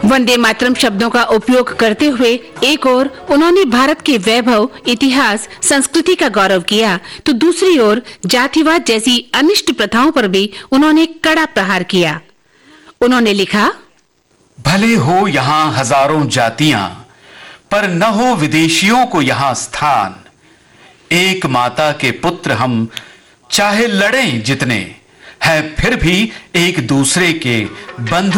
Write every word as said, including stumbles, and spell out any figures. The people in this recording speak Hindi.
वंदे मातरम शब्दों का उपयोग करते हुए एक ओर उन्होंने भारत के वैभव, इतिहास, संस्कृति का गौरव किया, तो दूसरी ओर जातिवाद जैसी अनिष्ट प्रथाओं पर भी उन्होंने कड़ा प्रहार किया। उन्होंने लिखा, भले हो यहाँ हजारों जातियां, पर न हो विदेशियों को यहाँ स्थान। एक माता के पुत्र हम, चाहे लड़ें जितने, है फिर भी एक दूसरे के बंधु।